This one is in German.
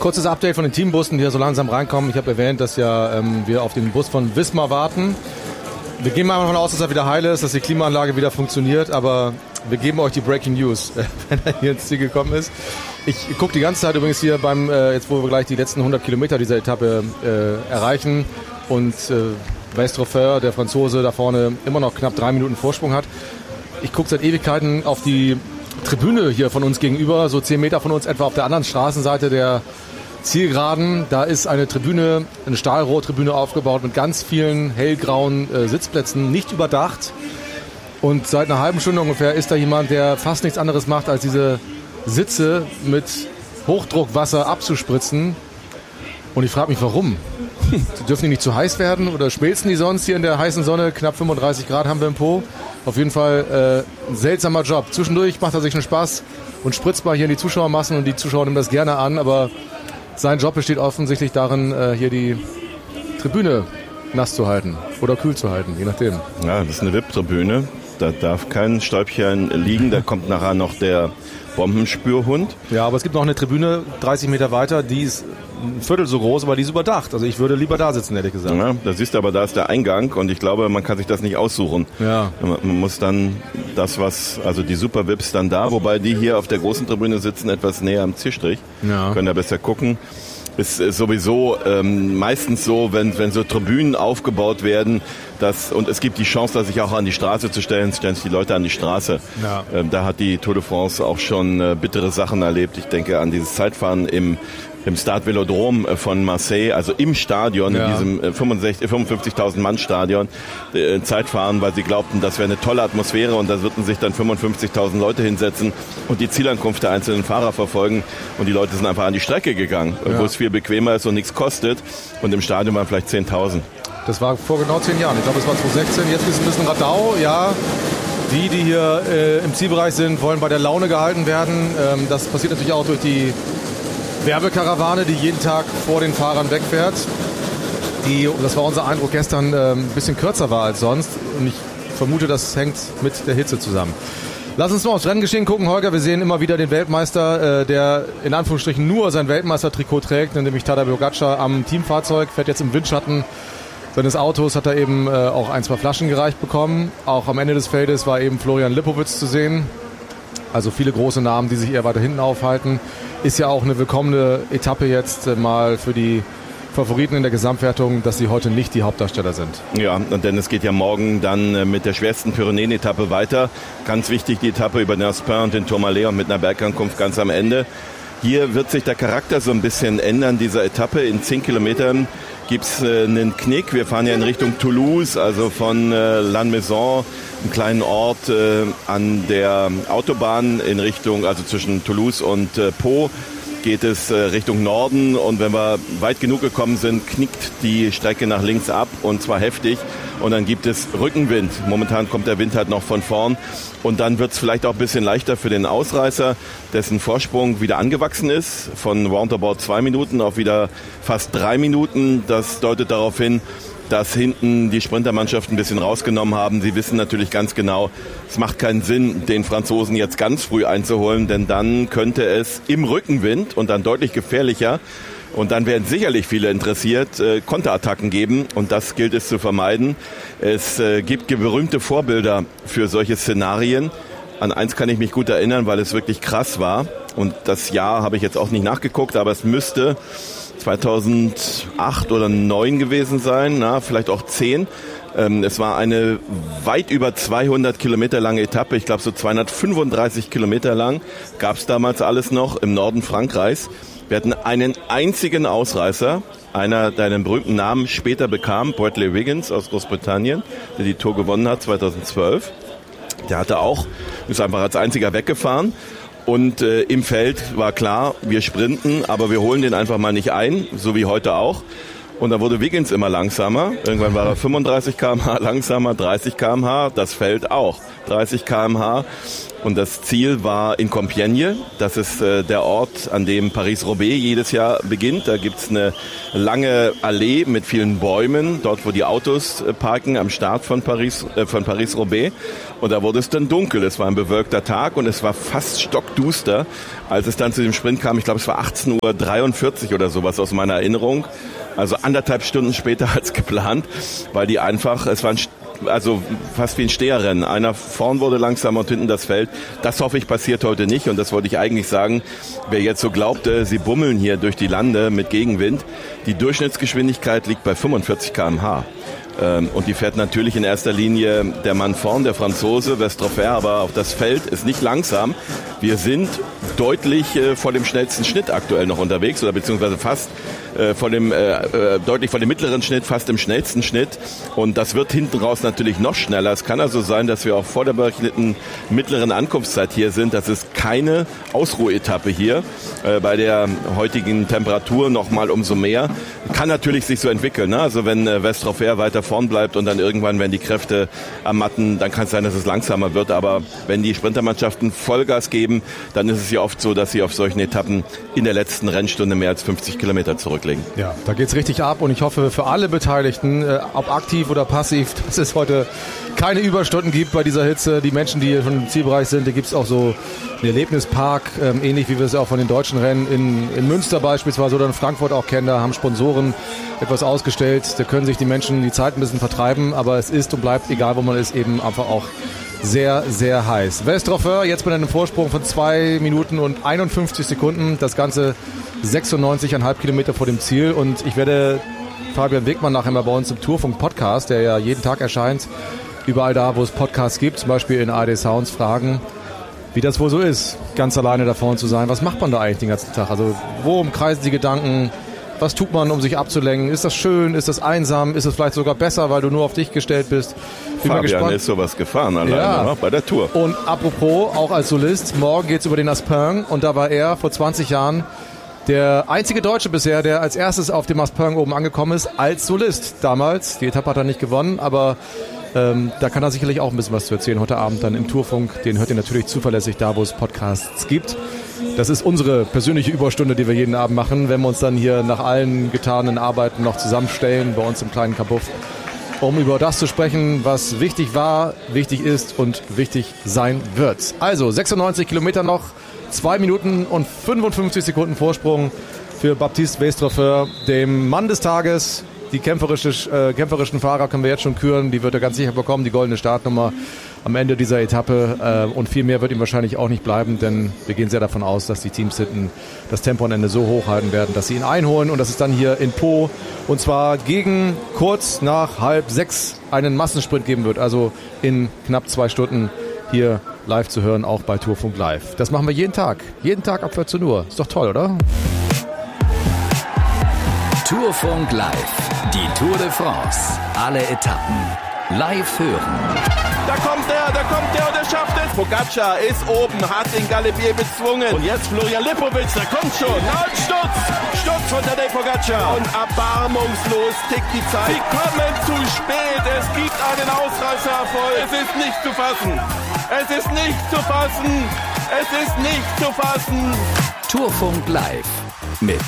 Kurzes Update von den Teambussen, die hier so langsam reinkommen. Ich habe erwähnt, dass ja wir auf den Bus von Wismar warten. Wir gehen mal davon aus, dass er wieder heil ist, dass die Klimaanlage wieder funktioniert, aber wir geben euch die Breaking News, wenn er hier ins Ziel gekommen ist. Ich gucke die ganze Zeit übrigens hier jetzt wo wir gleich die letzten 100 Kilometer dieser Etappe erreichen und Westroffer, der Franzose, da vorne immer noch knapp 3 Minuten Vorsprung hat. Ich gucke seit Ewigkeiten auf die Tribüne hier von uns gegenüber, so 10 Meter von uns etwa auf der anderen Straßenseite der Zielgeraden. Da ist eine Tribüne, eine Stahlrohrtribüne aufgebaut mit ganz vielen hellgrauen Sitzplätzen, nicht überdacht. Und seit einer halben Stunde ungefähr ist da jemand, der fast nichts anderes macht, als diese Sitze mit Hochdruckwasser abzuspritzen. Und ich frage mich, warum? Dürfen die nicht zu heiß werden oder schmelzen die sonst hier in der heißen Sonne? Knapp 35 Grad haben wir im Po. Auf jeden Fall ein seltsamer Job. Zwischendurch macht er sich einen Spaß und spritzt mal hier in die Zuschauermassen und die Zuschauer nehmen das gerne an. Aber sein Job besteht offensichtlich darin, hier die Tribüne nass zu halten oder kühl zu halten, je nachdem. Ja, das ist eine VIP-Tribüne. Da darf kein Stäubchen liegen. Da kommt nachher noch der Bombenspürhund. Ja, aber es gibt noch eine Tribüne 30 Meter weiter, die ist ein Viertel so groß, aber die ist überdacht. Also ich würde lieber da sitzen, ehrlich gesagt. Ja, da siehst du aber, da ist der Eingang und ich glaube, man kann sich das nicht aussuchen. Ja. Man muss dann also die Super-VIPs dann da, wobei die hier auf der großen Tribüne sitzen, etwas näher am Zielstrich. Ja. Können da besser gucken. Ist sowieso meistens so, wenn so Tribünen aufgebaut werden, und es gibt die Chance, sich auch an die Straße zu stellen sich die Leute an die Straße. Ja. Da hat die Tour de France auch schon bittere Sachen erlebt. Ich denke an dieses Zeitfahren im Stade Velodrome von Marseille, also im Stadion, in diesem 55.000 Mann Stadion, Zeitfahren, weil sie glaubten, das wäre eine tolle Atmosphäre und da würden sich dann 55.000 Leute hinsetzen und die Zielankunft der einzelnen Fahrer verfolgen und die Leute sind einfach an die Strecke gegangen, wo es viel bequemer ist und nichts kostet und im Stadion waren vielleicht 10.000. Das war vor genau 10 Jahren, ich glaube es war 2016, jetzt ist ein bisschen Radau, ja. Die hier im Zielbereich sind, wollen bei der Laune gehalten werden. Das passiert natürlich auch durch die Werbekarawane, die jeden Tag vor den Fahrern wegfährt, die, das war unser Eindruck gestern, ein bisschen kürzer war als sonst. Und ich vermute, das hängt mit der Hitze zusammen. Lass uns mal aufs Renngeschehen gucken, Holger. Wir sehen immer wieder den Weltmeister, der in Anführungsstrichen nur sein Weltmeistertrikot trägt, nämlich Tadej Pogačar am Teamfahrzeug, fährt jetzt im Windschatten seines Autos, hat er eben auch 1-2 Flaschen gereicht bekommen. Auch am Ende des Feldes war eben Florian Lipowitz zu sehen. Also viele große Namen, die sich eher weiter hinten aufhalten. Ist ja auch eine willkommene Etappe jetzt mal für die Favoriten in der Gesamtwertung, dass sie heute nicht die Hauptdarsteller sind. Ja, denn es geht ja morgen dann mit der schwersten Pyrenäen-Etappe weiter. Ganz wichtig die Etappe über den Aspin und den Tourmalet und mit einer Bergankunft ganz am Ende. Hier wird sich der Charakter so ein bisschen ändern, dieser Etappe. In 10 Kilometern gibt es einen Knick. Wir fahren ja in Richtung Toulouse, also von Lannemezan, einem kleinen Ort an der Autobahn in Richtung, also zwischen Toulouse und Pau, geht es Richtung Norden. Und wenn wir weit genug gekommen sind, knickt die Strecke nach links ab und zwar heftig. Und dann gibt es Rückenwind. Momentan kommt der Wind halt noch von vorn. Und dann wird es vielleicht auch ein bisschen leichter für den Ausreißer, dessen Vorsprung wieder angewachsen ist. Von roundabout 2 Minuten auf wieder fast 3 Minuten. Das deutet darauf hin, dass hinten die Sprintermannschaft ein bisschen rausgenommen haben. Sie wissen natürlich ganz genau, es macht keinen Sinn, den Franzosen jetzt ganz früh einzuholen, denn dann könnte es im Rückenwind und dann deutlich gefährlicher und dann werden sicherlich viele interessiert, Konterattacken geben und das gilt es zu vermeiden. Es gibt berühmte Vorbilder für solche Szenarien. An eins kann ich mich gut erinnern, weil es wirklich krass war und das Jahr habe ich jetzt auch nicht nachgeguckt, aber es müsste 2008 oder 2009 gewesen sein, vielleicht auch 10. Es war eine weit über 200 Kilometer lange Etappe, ich glaube so 235 Kilometer lang, gab es damals alles noch im Norden Frankreichs. Wir hatten einen einzigen Ausreißer, einer, der einen berühmten Namen später bekam, Bradley Wiggins aus Großbritannien, der die Tour gewonnen hat 2012. Der ist einfach als einziger weggefahren. Und im Feld war klar, wir sprinten, aber wir holen den einfach mal nicht ein, so wie heute auch. Und dann wurde Wiggins immer langsamer. Irgendwann war er 35 km/h langsamer, 30 km/h, das Feld auch. 30 km/h. Und das Ziel war in Compiègne. Das ist der Ort, an dem Paris-Roubaix jedes Jahr beginnt. Da gibt's eine lange Allee mit vielen Bäumen, dort wo die Autos parken am Start von Paris-Roubaix. Und da wurde es dann dunkel. Es war ein bewölkter Tag und es war fast stockduster, als es dann zu dem Sprint kam. Ich glaube, es war 18:43 Uhr oder sowas aus meiner Erinnerung. Also 1,5 Stunden später als geplant, weil die einfach, es war also fast wie ein Steherrennen. Einer vorn wurde langsamer und hinten das Feld. Das hoffe ich passiert heute nicht und das wollte ich eigentlich sagen. Wer jetzt so glaubte, sie bummeln hier durch die Lande mit Gegenwind, die Durchschnittsgeschwindigkeit liegt bei 45 km/h. Und die fährt natürlich in erster Linie der Mann vorn, der Franzose, Westroffer, aber auch das Feld ist nicht langsam. Wir sind deutlich vor dem schnellsten Schnitt aktuell noch unterwegs oder beziehungsweise fast deutlich vor dem mittleren Schnitt, fast im schnellsten Schnitt. Und das wird hinten raus natürlich noch schneller. Es kann also sein, dass wir auch vor der berechneten mittleren Ankunftszeit hier sind. Das ist keine Ausruhetappe hier. Bei der heutigen Temperatur nochmal umso mehr. Kann natürlich sich so entwickeln. Ne? Also wenn Westroffer weiter vorn bleibt und dann irgendwann, wenn die Kräfte ermatten, dann kann es sein, dass es langsamer wird. Aber wenn die Sprintermannschaften Vollgas geben, dann ist es ja oft so, dass sie auf solchen Etappen in der letzten Rennstunde mehr als 50 Kilometer zurücklegen. Ja, da geht's richtig ab und ich hoffe für alle Beteiligten, ob aktiv oder passiv, dass es heute keine Überstunden gibt bei dieser Hitze. Die Menschen, die hier schon im Zielbereich sind, da gibt's auch so einen Erlebnispark, ähnlich wie wir es auch von den deutschen Rennen in Münster beispielsweise oder in Frankfurt auch kennen. Da haben Sponsoren etwas ausgestellt, da können sich die Menschen die Zeit ein bisschen vertreiben, aber es ist und bleibt, egal wo man ist, eben einfach auch sehr, sehr heiß. Westroffer jetzt mit einem Vorsprung von 2 Minuten und 51 Sekunden. Das Ganze 96,5 Kilometer vor dem Ziel. Und ich werde Fabian Wegmann nachher mal bei uns im Tourfunk-Podcast, der ja jeden Tag erscheint, überall da, wo es Podcasts gibt, zum Beispiel in ARD Sounds, fragen, wie das wohl so ist, ganz alleine da vorne zu sein. Was macht man da eigentlich den ganzen Tag? Also wo umkreisen die Gedanken? Was tut man, um sich abzulenken? Ist das schön? Ist das einsam? Ist es vielleicht sogar besser, weil du nur auf dich gestellt bist? Fabian ist sowas gefahren alleine bei der Tour. Und apropos, auch als Solist, morgen geht's über den Aspin und da war er vor 20 Jahren der einzige Deutsche bisher, der als erstes auf dem Aspin oben angekommen ist, als Solist damals. Die Etappe hat er nicht gewonnen, aber da kann er sicherlich auch ein bisschen was zu erzählen. Heute Abend dann im Tourfunk, den hört ihr natürlich zuverlässig da, wo es Podcasts gibt. Das ist unsere persönliche Überstunde, die wir jeden Abend machen, wenn wir uns dann hier nach allen getanen Arbeiten noch zusammenstellen, bei uns im kleinen Kabuff, um über das zu sprechen, was wichtig war, wichtig ist und wichtig sein wird. Also 96 Kilometer noch, 2 Minuten und 55 Sekunden Vorsprung für Baptiste Westroffer, dem Mann des Tages. Die kämpferischen Fahrer können wir jetzt schon küren, die wird er ganz sicher bekommen, die goldene Startnummer am Ende dieser Etappe. Und viel mehr wird ihm wahrscheinlich auch nicht bleiben, denn wir gehen sehr davon aus, dass die Teams hinten das Tempo am Ende so hochhalten werden, dass sie ihn einholen und dass es dann hier in Po und zwar gegen kurz nach 5:30 einen Massensprint geben wird, also in knapp 2 Stunden hier live zu hören, auch bei Tourfunk Live. Das machen wir jeden Tag ab 14 Uhr. Ist doch toll, oder? Tourfunk Live. Die Tour de France. Alle Etappen live hören. Da kommt er und er schafft es. Pogacar ist oben, hat den Galibier bezwungen. Und jetzt Florian Lipovic, der kommt schon. Und Sturz von Tadej Pogacar. Und erbarmungslos tickt die Zeit. Sie kommen zu spät. Es gibt einen Ausreißererfolg. Es ist nicht zu fassen. Es ist nicht zu fassen. Es ist nicht zu fassen. Tourfunk Live mit